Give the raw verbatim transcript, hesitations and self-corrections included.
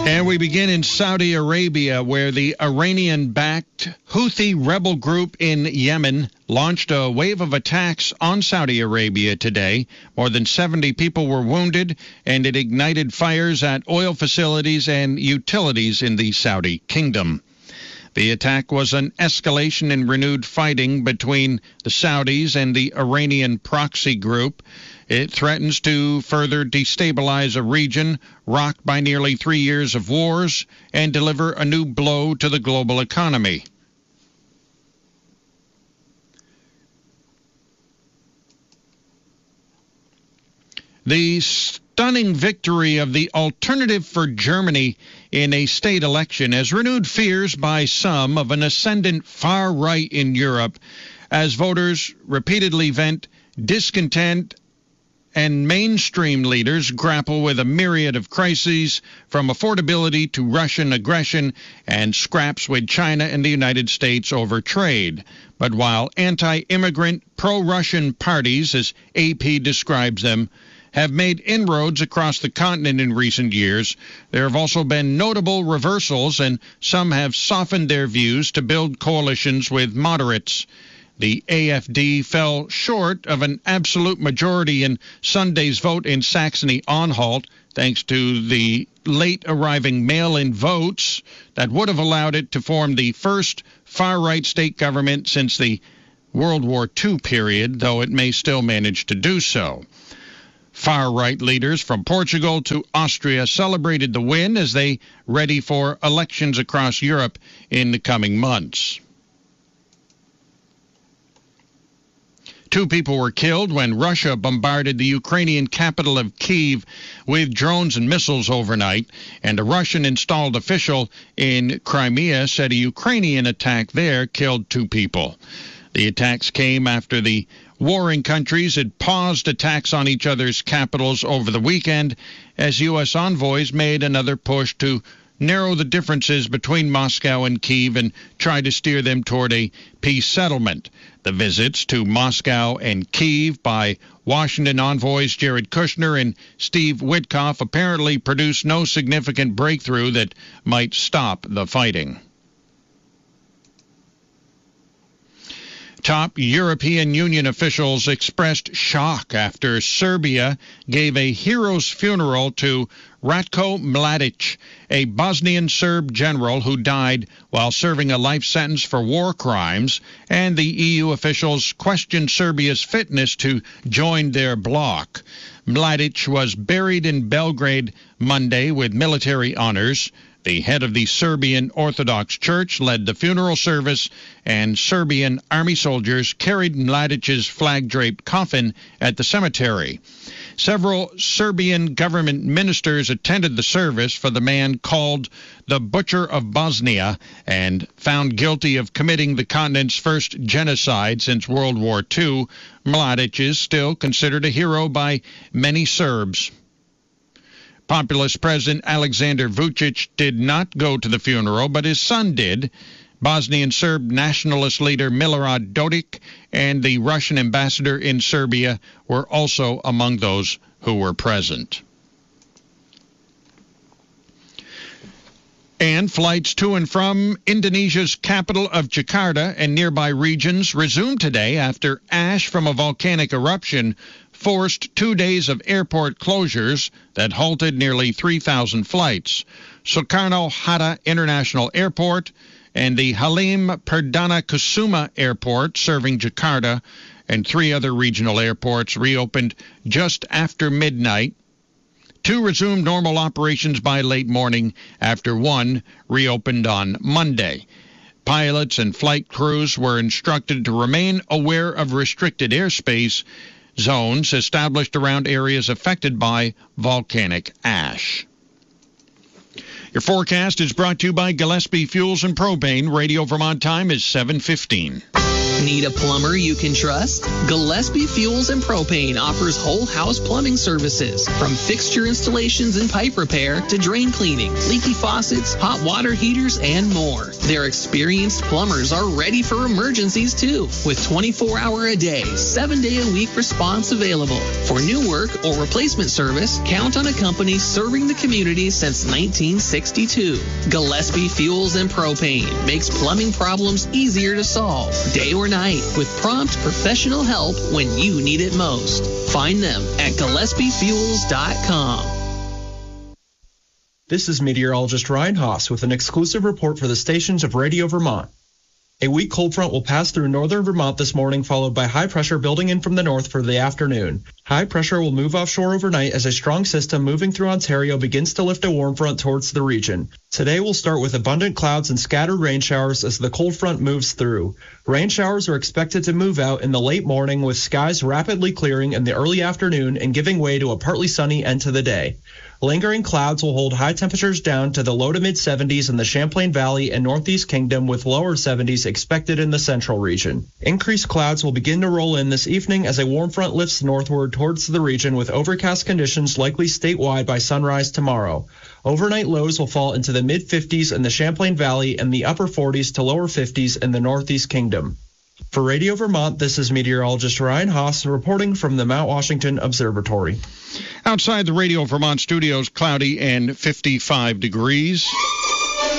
And we begin in Saudi Arabia, where the Iranian-backed Houthi rebel group in Yemen launched a wave of attacks on Saudi Arabia today. More than seventy people were wounded, and it ignited fires at oil facilities and utilities in the Saudi kingdom. The attack was an escalation in renewed fighting between the Saudis and the Iranian proxy group. It threatens to further destabilize a region rocked by nearly three years of wars and deliver a new blow to the global economy. The stunning victory of the Alternative for Germany in a state election has renewed fears by some of an ascendant far right in Europe as voters repeatedly vent discontent and mainstream leaders grapple with a myriad of crises, from affordability to Russian aggression and scraps with China and the United States over trade. But while anti-immigrant, pro-Russian parties, as A P describes them, have made inroads across the continent in recent years, there have also been notable reversals, and some have softened their views to build coalitions with moderates. The A F D fell short of an absolute majority in Sunday's vote in Saxony-Anhalt, thanks to the late-arriving mail-in votes that would have allowed it to form the first far-right state government since the World War Two period, though it may still manage to do so. Far-right leaders from Portugal to Austria celebrated the win as they ready for elections across Europe in the coming months. Two people were killed when Russia bombarded the Ukrainian capital of Kyiv with drones and missiles overnight, and a Russian-installed official in Crimea said a Ukrainian attack there killed two people. The attacks came after the warring countries had paused attacks on each other's capitals over the weekend as U S envoys made another push to narrow the differences between Moscow and Kyiv and try to steer them toward a peace settlement. The visits to Moscow and Kyiv by Washington envoys Jared Kushner and Steve Witkoff apparently produced no significant breakthrough that might stop the fighting. Top European Union officials expressed shock after Serbia gave a hero's funeral to Ratko Mladic, a Bosnian Serb general who died while serving a life sentence for war crimes, and the E U officials questioned Serbia's fitness to join their bloc. Mladic was buried in Belgrade Monday with military honors. The head of the Serbian Orthodox Church led the funeral service, and Serbian army soldiers carried Mladic's flag-draped coffin at the cemetery. Several Serbian government ministers attended the service for the man called the Butcher of Bosnia and found guilty of committing the continent's first genocide since World War Two. Mladic is still considered a hero by many Serbs. Populist President Alexander Vučić did not go to the funeral, but his son did. Bosnian Serb nationalist leader Milorad Dodik and the Russian ambassador in Serbia were also among those who were present. And flights to and from Indonesia's capital of Jakarta and nearby regions resumed today after ash from a volcanic eruption forced two days of airport closures that halted nearly three thousand flights. Soekarno-Hatta International Airport and the Halim Perdana Kusuma Airport serving Jakarta and three other regional airports reopened just after midnight. Two resumed normal operations by late morning after one reopened on Monday. Pilots and flight crews were instructed to remain aware of restricted airspace zones established around areas affected by volcanic ash. Your forecast is brought to you by Gillespie Fuels and Propane. Radio Vermont time is seven fifteen. Need a plumber you can trust? Gillespie Fuels and Propane offers whole house plumbing services, from fixture installations and pipe repair to drain cleaning, leaky faucets, hot water heaters, and more. Their experienced plumbers are ready for emergencies too, with twenty-four hour a day, seven day a week response available. For new work or replacement service, count on a company serving the community since nineteen sixty-two. Gillespie Fuels and Propane makes plumbing problems easier to solve, day or night, with prompt professional help when you need it most. Find them at Gillespie Fuels dot com. This is meteorologist Ryan Haas with an exclusive report for the stations of Radio Vermont. A weak cold front will pass through northern Vermont this morning, followed by high pressure building in from the north for the afternoon. High pressure will move offshore overnight as a strong system moving through Ontario begins to lift a warm front towards the region. Today will start with abundant clouds and scattered rain showers as the cold front moves through. Rain showers are expected to move out in the late morning, with skies rapidly clearing in the early afternoon and giving way to a partly sunny end to the day. Lingering clouds will hold high temperatures down to the low to mid seventies in the Champlain Valley and Northeast Kingdom, with lower seventies expected in the central region. Increased clouds will begin to roll in this evening as a warm front lifts northward towards the region, with overcast conditions likely statewide by sunrise tomorrow. Overnight lows will fall into the mid fifties in the Champlain Valley and the upper forties to lower fifties in the Northeast Kingdom. For Radio Vermont, this is meteorologist Ryan Haas reporting from the Mount Washington Observatory. Outside the Radio Vermont studios, cloudy and fifty-five degrees.